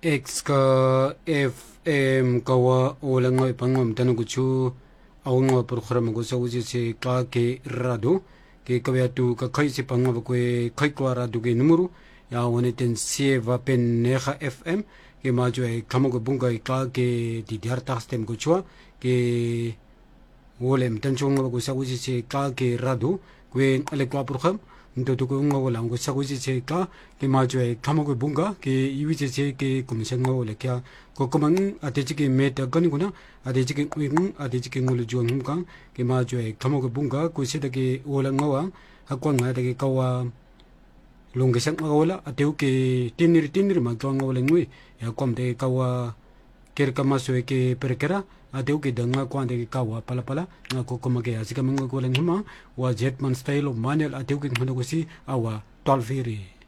X ka FM kawa olang ipangom tanuguchu awang program ko sa uji si ka ke rado ke kawyatu ka kai si pangom ko kai ko rado ke numero ya woniten sieva pen neha FM ke majo ay kamo ko bunga ka ke di diarta stem ko chua ke wolem tanchong ko sa uji si ka ke rado ko ale ko program nto ko ngo lang ko sa uji si ka ke majo ay kamo ko bunga ke iwi si ke kumsen ngo le kya ko komang ate chi ke meta gani kuna ate chi ke wing ate chi ke ngulu juang hum ke majo ay kamo ko bunga ko se ke wola ngawa hakwa nga ke kawa long gesang ngawala ate ke tinir ma to ngawala ngui ya kom de kawa ker kamaso ke perkera ate ke danga kwande ke kawa pala nga ko komage asika mango ko lang huma wa jetman style of manual ate ke ngano ko si awa tolveri